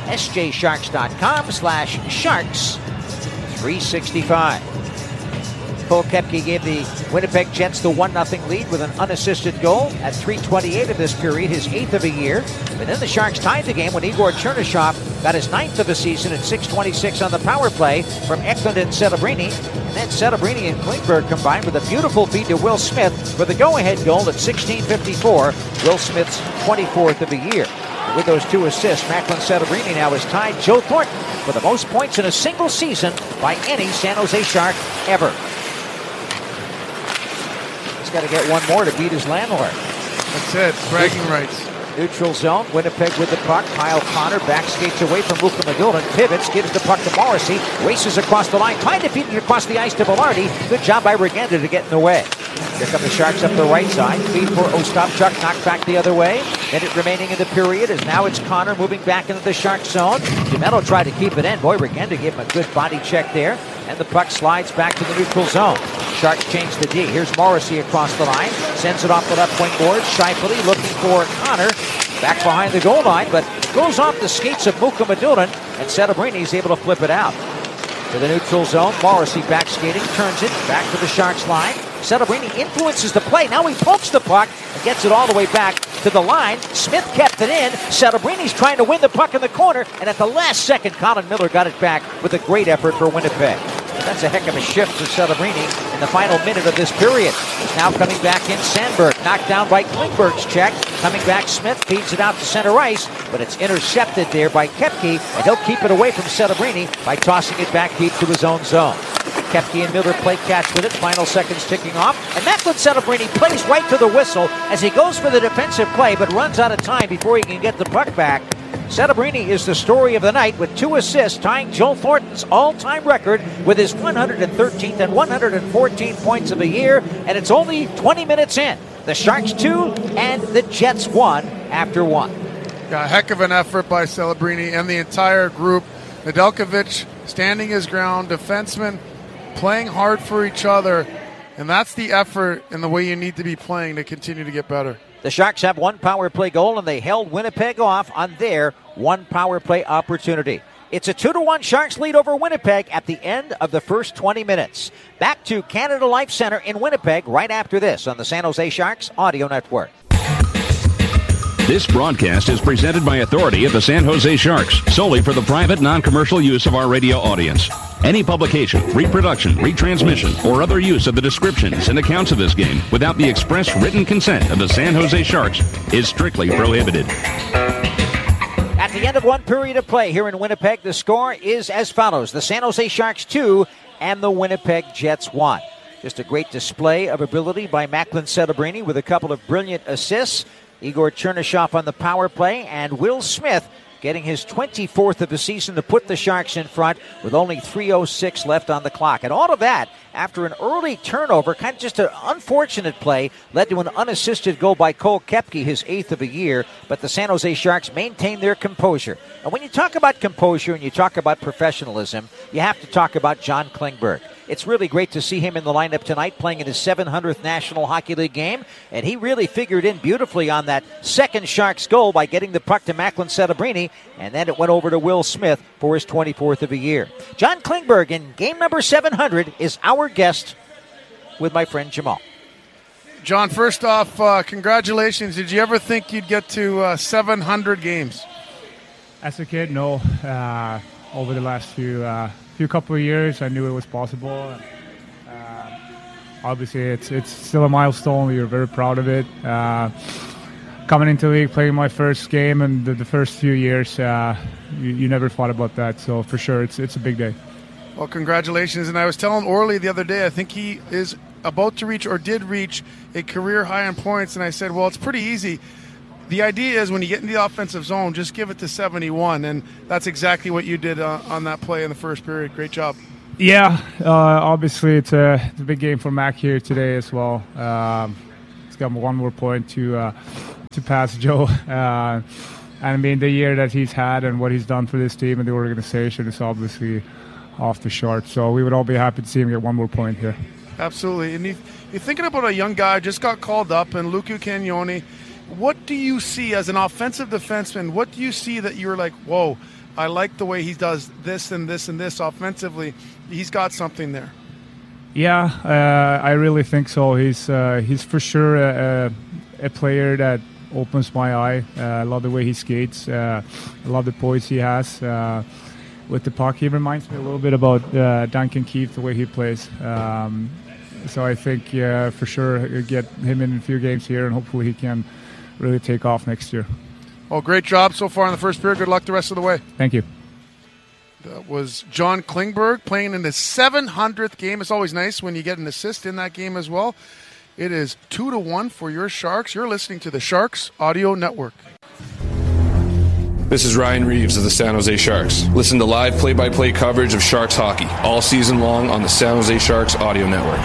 sjsharks.com/sharks365. Cole Koepke gave the Winnipeg Jets the 1-0 lead with an unassisted goal at 3:28 of this period, his 8th of the year. But then the Sharks tied the game when Igor Chernyshov got his 9th of the season at 6:26 on the power play from Eklund and Celebrini. And then Celebrini and Klingberg combined with a beautiful feed to Will Smith for the go-ahead goal at 16:54, Will Smith's 24th of the year. With those 2 assists, Macklin Celebrini now has tied Joe Thornton for the most points in a single season by any San Jose Shark ever. He's got to get one more to beat his landlord. That's it. Bragging rights. Neutral zone. Winnipeg with the puck. Kyle Connor back skates away from Luka Magilton. Pivots, gives the puck to Morrissey. Races across the line. Trying to feed it across the ice to Velarde. Good job by Regenda to get in the way. Here come the Sharks up the right side. Feed for Ostapchuk. Knocked back the other way. Minute remaining in the period as now it's Connor moving back into the Shark zone. Gemello tried to keep it in. Boy, Regenda gave him a good body check there. And the puck slides back to the neutral zone. Sharks change the D. Here's Morrissey across the line. Sends it off the left wing board. Scheifele looking for Connor. Back behind the goal line, but goes off the skates of Luka Magilton. And Celebrini is able to flip it out. To the neutral zone. Morrissey back skating. Turns it back to the Sharks line. Celebrini influences the play. Now he pokes the puck and gets it all the way back to the line. Smith kept it in. Celebrini's trying to win the puck in the corner. And at the last second, Colin Miller got it back with a great effort for Winnipeg. That's a heck of a shift for Celebrini in the final minute of this period. He's now coming back in Sandberg. Knocked down by Klingberg's check. Coming back, Smith feeds it out to center ice, but it's intercepted there by Koepke, and he'll keep it away from Celebrini by tossing it back deep to his own zone. Koepke and Miller play catch with it. Final seconds ticking off. And Macklin Celebrini plays right to the whistle as he goes for the defensive play, but runs out of time before he can get the puck back. Celebrini is the story of the night with 2 assists, tying Joe Thornton's all-time record with his 113th and 114 points of the year. And it's only 20 minutes in. The Sharks 2 and the Jets 1 after 1. Yeah, a heck of an effort by Celebrini and the entire group. Nedeljkovic standing his ground, defensemen playing hard for each other. And that's the effort and the way you need to be playing to continue to get better. The Sharks have 1 power play goal, and they held Winnipeg off on their 1 power play opportunity. It's a 2-1 Sharks lead over Winnipeg at the end of the first 20 minutes. Back to Canada Life Center in Winnipeg right after this on the San Jose Sharks Audio Network. This broadcast is presented by authority of the San Jose Sharks, solely for the private, non-commercial use of our radio audience. Any publication, reproduction, retransmission, or other use of the descriptions and accounts of this game without the express written consent of the San Jose Sharks is strictly prohibited. At the end of 1 period of play here in Winnipeg, the score is as follows. The San Jose Sharks 2 and the Winnipeg Jets 1. Just a great display of ability by Macklin Celebrini with a couple of brilliant assists. Igor Chernyshov on the power play, and Will Smith getting his 24th of the season to put the Sharks in front with only 3:06 left on the clock. And all of that after an early turnover, kind of just an unfortunate play, led to an unassisted goal by Cole Koepke, his 8th of the year. But the San Jose Sharks maintain their composure. And when you talk about composure and you talk about professionalism, you have to talk about John Klingberg. It's really great to see him in the lineup tonight, playing in his 700th National Hockey League game. And he really figured in beautifully on that second Sharks goal by getting the puck to Macklin Celebrini. And then it went over to Will Smith for his 24th of the year. John Klingberg in game number 700 is our guest with my friend Jamal. John, first off, congratulations. Did you ever think you'd get to 700 games? As a kid, no. Over the last few couple of years, I knew it was possible. obviously it's still a milestone. We were very proud of it. Coming into the league, playing my first game, and the first few years, you never thought about that. So for sure, it's a big day. Well, congratulations. And I was telling Orly the other day, I think he is about to reach or did reach a career high in points. And I said, well, it's pretty easy. The idea is when you get in the offensive zone, just give it to 71. And that's exactly what you did on that play in the first period. Great job. Yeah, obviously it's a big game for Mac here today as well. He's got one more point to pass Joe. And I mean, the year that he's had and what he's done for this team and the organization is obviously off the charts. So we would all be happy to see him get one more point here. Absolutely. And you're thinking about a young guy just got called up, and Luku Cagnoni. What do you see as an offensive defenseman? What do you see that you're like, whoa, I like the way he does this and this and this offensively. He's got something there. Yeah, I really think so. He's for sure a player that opens my eye. I love the way he skates. I love the poise he has with the puck. He reminds me a little bit about Duncan Keith, the way he plays. So I think for sure get him in a few games here, and hopefully he can really take off next year. Well, great job so far in the first period. Good luck the rest of the way. Thank you. That was John Klingberg playing in his 700th game. It's always nice when you get an assist in that game as well. It is 2-1 for your Sharks. You're listening to the Sharks Audio Network. This is Ryan Reeves of the San Jose Sharks. Listen to live play-by-play coverage of Sharks hockey all season long on the San Jose Sharks Audio Network.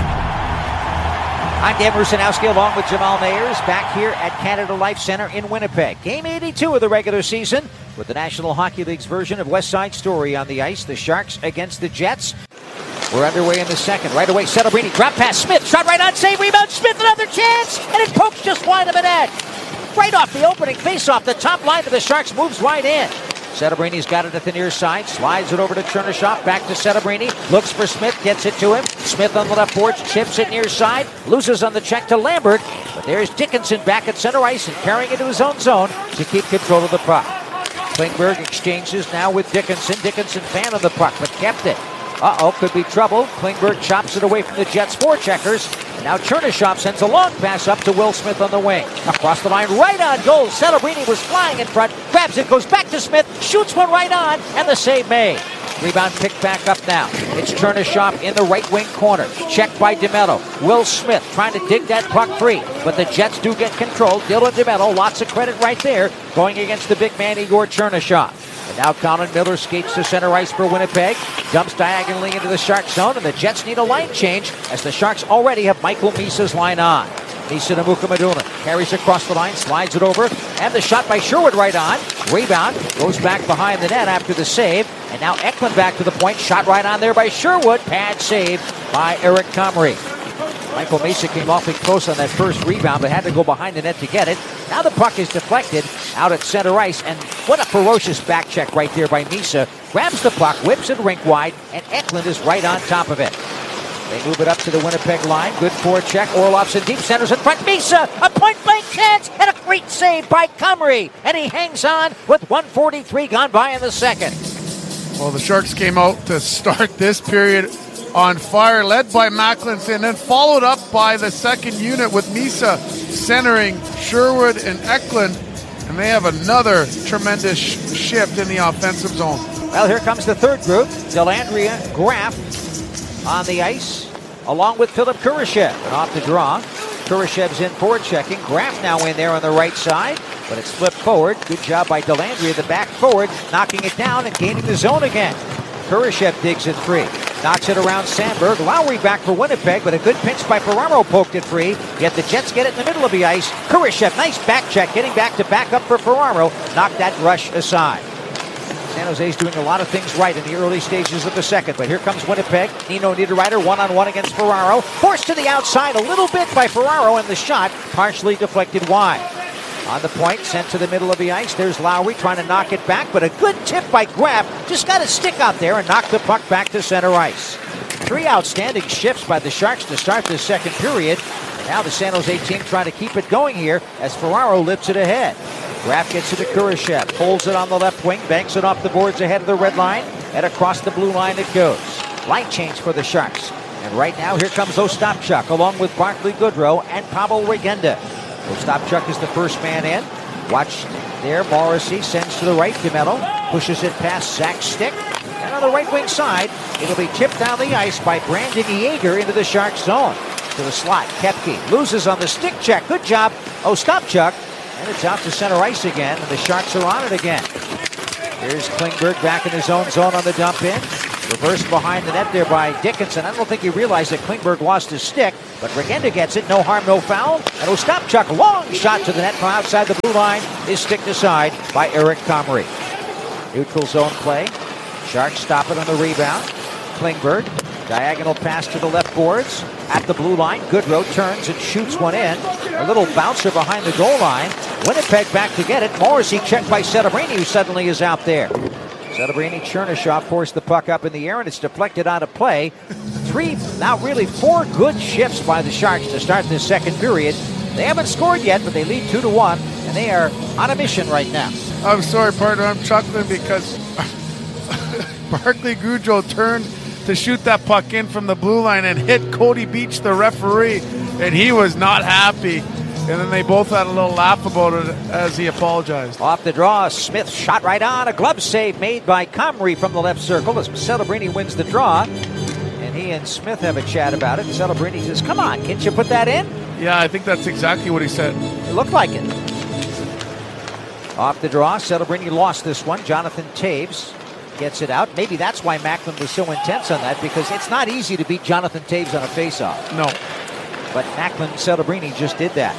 I'm Dan Rusanowski along with Jamal Mayers back here at Canada Life Center in Winnipeg. Game 82 of the regular season with the National Hockey League's version of West Side Story on the ice. The Sharks against the Jets. We're underway in the second. Right away, Celebrini, drop pass, Smith, shot right on, save, rebound, Smith, another chance, and it pokes just wide of the net. Right off the opening face-off, the top line of the Sharks moves right in. Celebrini's got it at the near side, slides it over to Chernyshov, back to Celebrini, looks for Smith, gets it to him. Smith on the left boards, chips it near side, loses on the check to Lambert, but there's Dickinson back at center ice and carrying it to his own zone to keep control of the puck. Klingberg exchanges now with Dickinson. Dickinson fan of the puck, but kept it. Could be trouble. Klingberg chops it away from the Jets' forecheckers. And now Chernyshov sends a long pass up to Will Smith on the wing. Across the line, right on goal. Celebrini was flying in front, grabs it, goes back to Smith, shoots one right on, and the save made. Rebound picked back up now. It's Chernyshov in the right wing corner. Checked by DeMello. Will Smith trying to dig that puck free, but the Jets do get control. Dylan DeMello, lots of credit right there, going against the big man Igor Chernyshov. And now Colin Miller skates to center ice for Winnipeg. Dumps diagonally into the Sharks zone, and the Jets need a line change as the Sharks already have Michael Misa's line on. Misa to Mukhamadullin. Carries across the line, slides it over, and the shot by Sherwood right on. Rebound, goes back behind the net after the save. And now Eklund back to the point. Shot right on there by Sherwood. Pad save by Eric Comrie. Michael Misa came awfully close on that first rebound, but had to go behind the net to get it. Now the puck is deflected out at center ice, and what a ferocious back check right there by Misa. Grabs the puck, whips it rink wide, and Eklund is right on top of it. They move it up to the Winnipeg line. Good forecheck. Orlovsson deep centers in front. Misa, a point-blank chance, and a great save by Comrie. And he hangs on with 1:43 gone by in the second. Well, the Sharks came out to start this period on fire, led by Macklinson, and then followed up by the second unit with Misa centering Sherwood and Eklund. And they have another tremendous shift in the offensive zone. Well, here comes the third group. Dellandrea, Graf on the ice, along with Philip Kurashev. And off the draw, Kurashev's in forward checking. Graf now in there on the right side, but it's flipped forward. Good job by Dellandrea, the back forward, knocking it down and gaining the zone again. Kurashev digs it free. Knocks it around Sandberg. Lowry back for Winnipeg, but a good pinch by Ferraro poked it free. Yet the Jets get it in the middle of the ice. Kurashev, nice back check, getting back to back up for Ferraro. Knocked that rush aside. San Jose's doing a lot of things right in the early stages of the second, but here comes Winnipeg. Nino Niederreiter one-on-one against Ferraro. Forced to the outside a little bit by Ferraro, and the shot partially deflected wide. On the point, sent to the middle of the ice. There's Lowry trying to knock it back, but a good tip by Graf. Just got a stick out there and knocked the puck back to center ice. Three outstanding shifts by the Sharks to start this second period. Now the San Jose team trying to keep it going here as Ferraro lifts it ahead. Graf gets it to Kurashev, holds it on the left wing, banks it off the boards ahead of the red line, and across the blue line it goes. Line change for the Sharks. And right now, here comes Ostapchuk along with Barclay Goodrow and Pavel Regenda. Ostapchuk is the first man in. Watch there, Morrissey sends to the right. DeMello pushes it past Zach Stick. And on the right wing side, it'll be tipped down the ice by Brandon Yeager into the Sharks zone. To the slot, Koepke loses on the stick check. Good job, Ostapchuk. And it's out to center ice again, and the Sharks are on it again. Here's Klingberg back in his own zone on the dump in. Reversed behind the net there by Dickinson. I don't think he realized that Klingberg lost his stick, but Regenda gets it. No harm, no foul. And Ostapchuk, long shot to the net from outside the blue line, is sticked aside by Eric Comrie. Neutral zone play. Sharks stop it on the rebound. Klingberg, diagonal pass to the left boards. At the blue line, Goodrow turns and shoots one in. A little bouncer behind the goal line. Winnipeg back to get it. Morrissey checked by Celebrini, who suddenly is out there. Celebrini, Chernishaw forced the puck up in the air, and it's deflected out of play. Four good shifts by the Sharks to start this second period. They haven't scored yet, but they lead 2-1, and they are on a mission right now. I'm sorry, partner. I'm chuckling because Barclay Goodrow turned to shoot that puck in from the blue line and hit Cody Beach, the referee, and he was not happy. And then they both had a little laugh about it as he apologized. Off the draw, Smith shot right on. A glove save made by Comrie from the left circle as Celebrini wins the draw. And he and Smith have a chat about it. Celebrini says, come on, can't you put that in? Yeah, I think that's exactly what he said. It looked like it. Off the draw, Celebrini lost this one. Jonathan Toews gets it out. Maybe that's why Macklin was so intense on that, because it's not easy to beat Jonathan Toews on a faceoff. No. But Macklin and Celebrini just did that.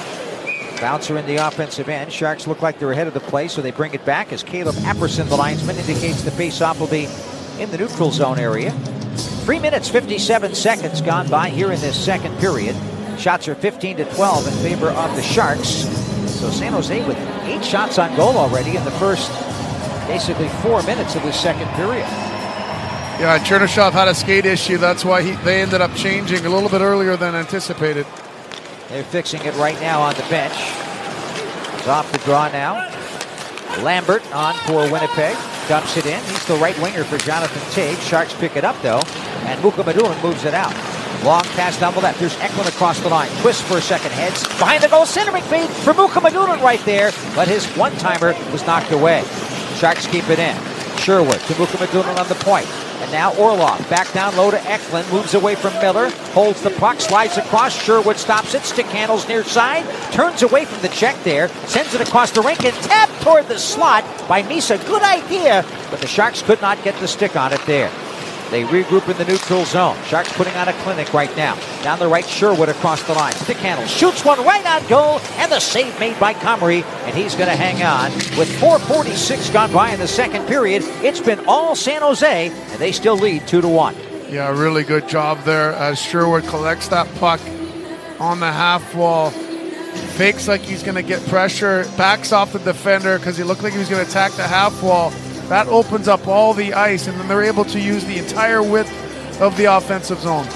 Bouncer in the offensive end. Sharks look like they're ahead of the play, so they bring it back as Caleb Apperson, the linesman, indicates the faceoff will be in the neutral zone area. 3 minutes, 57 seconds gone by here in this second period. Shots are 15-12 in favor of the Sharks. So San Jose with 8 shots on goal already in the first, basically 4 minutes of this second period. Yeah, Chernishaw had a skate issue. That's why they ended up changing a little bit earlier than anticipated. They're fixing it right now on the bench. It's off the draw now. Lambert on for Winnipeg. Dumps it in. He's the right winger for Jonathan Toews. Sharks pick it up, though. And Mukhamadullin moves it out. Long pass down the left. There's Eklund across the line. Twists for a second. Heads behind the goal. Centering fade for Mukhamadullin right there. But his one-timer was knocked away. Sharks keep it in. Sherwood to Mukhamadullin on the point. And now Orlov back down low to Eklund. Moves away from Miller. Holds the puck. Slides across. Sherwood stops it. Stick handles near side. Turns away from the check there. Sends it across the rink and tapped toward the slot by Misa. Good idea. But the Sharks could not get the stick on it there. They regroup in the neutral zone. Sharks putting on a clinic right now. Down the right, Sherwood across the line. Stick handle. Shoots one right on goal. And the save made by Comrie. And he's going to hang on. With 4:46 gone by in the second period, it's been all San Jose. And they still lead 2-1. Yeah, really good job there as Sherwood collects that puck on the half wall. Fakes like he's going to get pressure. Backs off the defender because he looked like he was going to attack the half wall. That opens up all the ice, and then they're able to use the entire width of the offensive zone.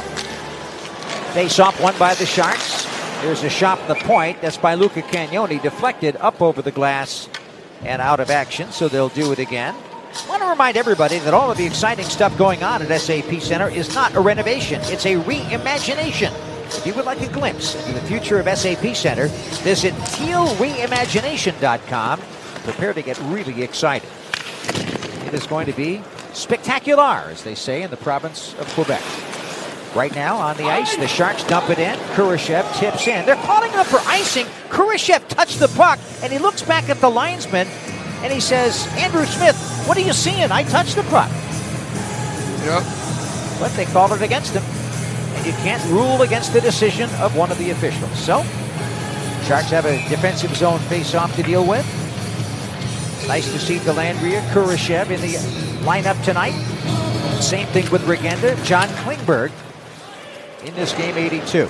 Face-off won by the Sharks. There's a shot from the point. That's by Luca Cagnoni. Deflected up over the glass and out of action, so they'll do it again. I want to remind everybody that all of the exciting stuff going on at SAP Center is not a renovation. It's a reimagination. If you would like a glimpse into the future of SAP Center, visit tealreimagination.com. Prepare to get really excited. It is going to be spectacular, as they say in the province of Quebec. Right now on the ice, the Sharks dump it in. Kurashev tips in. They're calling up for icing. Kurashev touched the puck, and he looks back at the linesman, and he says, Andrew Smith, what are you seeing? I touched the puck. Yep. But they called it against him, and you can't rule against the decision of one of the officials. So, Sharks have a defensive zone face-off to deal with. Nice to see Dellandrea, Kurashev in the lineup tonight. Same thing with Regenda. John Klingberg in this game, 82.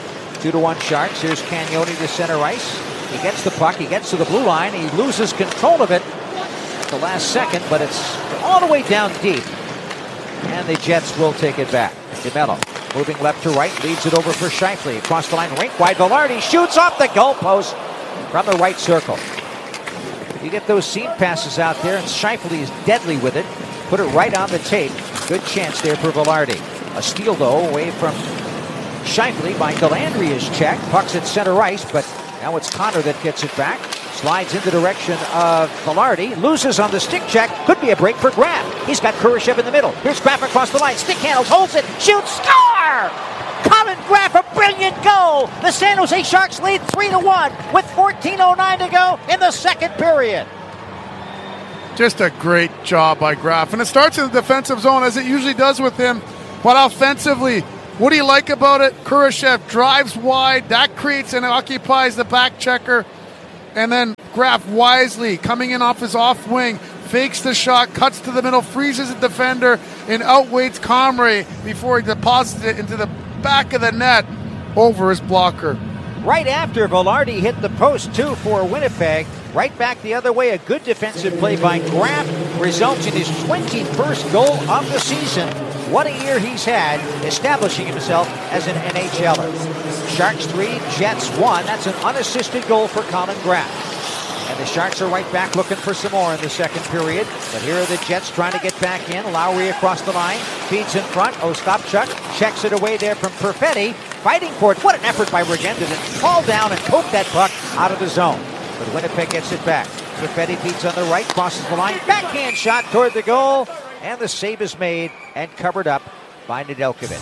2-1 Sharks. Here's Cagnoni to center ice. He gets the puck. He gets to the blue line. He loses control of it at the last second, but it's all the way down deep. And the Jets will take it back. DeMello moving left to right. Leads it over for Scheifele. Across the line, rink wide. Velarde shoots off the goalpost from the right circle. You get those seam passes out there, and Scheifele is deadly with it. Put it right on the tape. Good chance there for Velarde. A steal, though, away from Scheifele by Delandry is checked. Puck's at center ice, but now it's Connor that gets it back. Slides in the direction of Velarde. Loses on the stick check. Could be a break for Graf. He's got Kurashev in the middle. Here's Graf across the line. Stick handles, holds it, shoots, score! Colin Graf, a brilliant goal. The San Jose Sharks lead 3-1 with 14:09 to go in the second period. Just a great job by Graf. And it starts in the defensive zone, as it usually does with him. But offensively, what do you like about it? Kurashev drives wide. That creates and occupies the back checker. And then Graf wisely coming in off his off wing, fakes the shot, cuts to the middle, freezes the defender, and outweights Comrie before he deposits it into the back of the net over his blocker. Right after Velarde hit the post, too, for Winnipeg. Right back the other way. A good defensive play by Graf results in his 21st goal of the season. What a year he's had, establishing himself as an NHLer. Sharks 3, Jets 1. That's an unassisted goal for Colin Graf. And the Sharks are right back looking for some more in the second period. But here are the Jets trying to get back in. Lowry across the line. Feeds in front. Ostapchuk checks it away there from Perfetti. Fighting for it. What an effort by Regenda to fall down and poke that puck out of the zone. But Winnipeg gets it back. Perfetti feeds on the right. Crosses the line. Backhand shot toward the goal. And the save is made and covered up by Nedeljkovic.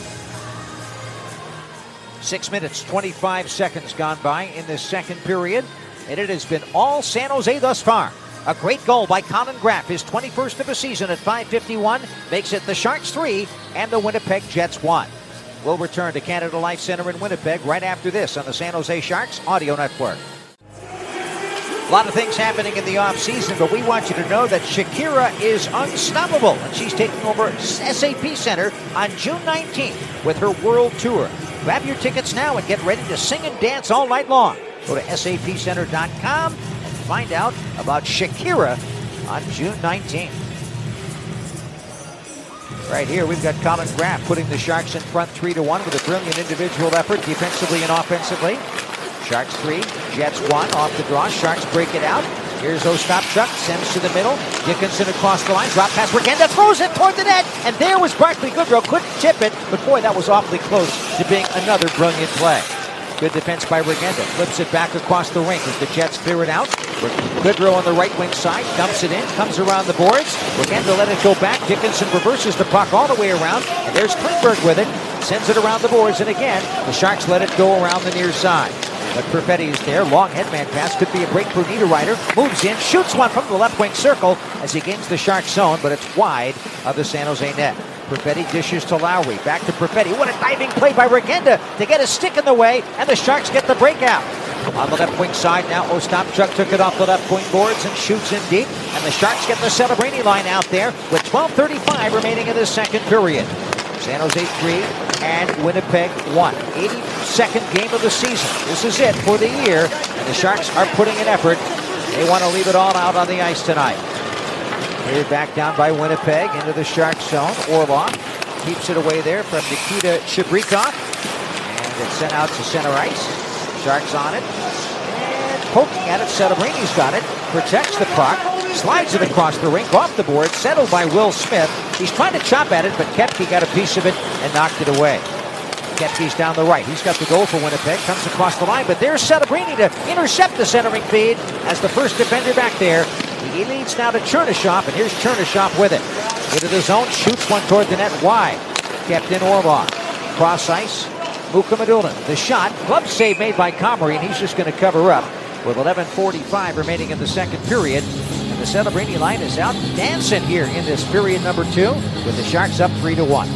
6 minutes, 25 seconds gone by in this second period. And it has been all San Jose thus far. A great goal by Colin Graf, his 21st of the season at 5:51, makes it the Sharks 3 and the Winnipeg Jets 1. We'll return to Canada Life Center in Winnipeg right after this on the San Jose Sharks Audio Network. A lot of things happening in the offseason, but we want you to know that Shakira is unstoppable, and she's taking over SAP Center on June 19th with her world tour. Grab your tickets now and get ready to sing and dance all night long. Go to sapcenter.com and find out about Shakira on June 19th. Right here, we've got Colin Graf putting the Sharks in front 3-1 with a brilliant individual effort defensively and offensively. Sharks 3, Jets 1 off the draw. Sharks break it out. Here's Ostapchuk, sends to the middle. Dickinson across the line, drop pass, Regenda throws it toward the net, and there was Barclay Goodrow, couldn't tip it, but boy, that was awfully close to being another brilliant play. Good defense by Regenda, flips it back across the rink as the Jets clear it out. Goodrow on the right wing side, dumps it in, comes around the boards. Regenda let it go back, Dickinson reverses the puck all the way around, and there's Klingberg with it, sends it around the boards, and again, the Sharks let it go around the near side. But Perfetti is there. Long headman pass. Could be a break for Niederreiter. Moves in. Shoots one from the left wing circle as he gains the Sharks zone, but it's wide of the San Jose net. Perfetti dishes to Lowry. Back to Perfetti. What a diving play by Regenda to get a stick in the way, and the Sharks get the breakout. On the left wing side now, Ostapchuk took it off the left wing boards and shoots in deep. And the Sharks get the Celebrini line out there with 12:35 remaining in the second period. San Jose 3 and Winnipeg 1. 82nd game of the season. This is it for the year, and the Sharks are putting in effort. They want to leave it all out on the ice tonight. Cleared back down by Winnipeg into the Sharks zone. Orlov keeps it away there from Nikita Chibrikov. And it's sent out to center ice. Sharks on it. And poking at it, Celebrini's got it. Protects the puck. Slides it across the rink, off the board, settled by Will Smith. He's trying to chop at it, but Koepke got a piece of it and knocked it away. Koepke's down the right. He's got the goal for Winnipeg. Comes across the line, but there's Celebrini to intercept the centering feed as the first defender back there. He leads now to Chernyshov, and here's Chernyshov with it. Into the zone, shoots one toward the net wide. Kept in Orlov. Cross ice, Mukhamadullin. The shot, glove save made by Comrie, and he's just going to cover up with 11:45 remaining in the second period. And the Celebrini line is out dancing here in this period number 2 with the Sharks up 3-1.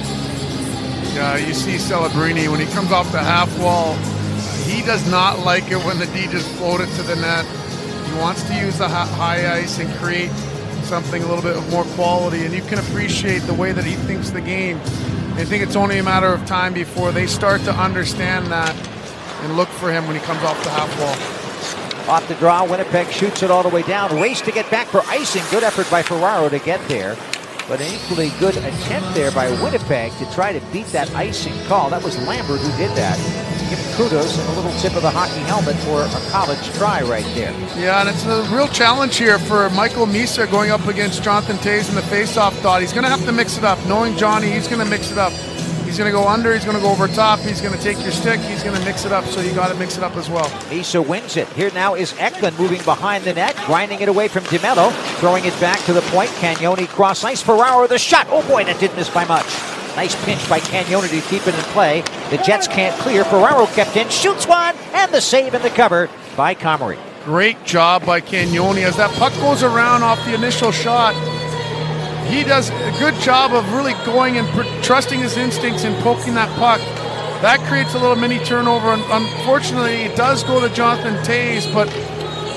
Yeah, you see Celebrini when he comes off the half wall. He does not like it when the D just floated to the net. He wants to use the high ice and create something a little bit of more quality, and you can appreciate the way that he thinks the game. I think it's only a matter of time before they start to understand that and look for him when he comes off the half wall. Off the draw, Winnipeg shoots it all the way down. Race to get back for icing. Good effort by Ferraro to get there. But an equally good attempt there by Winnipeg to try to beat that icing call. That was Lambert who did that. give him kudos and a little tip of the hockey helmet for a college try right there. Yeah, and it's a real challenge here for Michael Misa going up against Jonathan Toews in the face-off dot. He's going to have to mix it up. Knowing Johnny, he's going to mix it up. He's going to go under, he's going to go over top, he's going to take your stick, he's going to mix it up, so you got to mix it up as well. Misa wins it. Here now is Eklund moving behind the net, grinding it away from DeMello, throwing it back to the point. Cagnoni cross ice. Ferraro the shot. Oh boy, that didn't miss by much. Nice pinch by Cagnoni to keep it in play. The Jets can't clear. Ferraro kept in, shoots one, and the save in the cover by Comrie. Great job by Cagnoni. As that puck goes around off the initial shot, he does a good job of really going and trusting his instincts and poking that puck. That creates a little mini turnover. Unfortunately, it does go to Jonathan Toews, but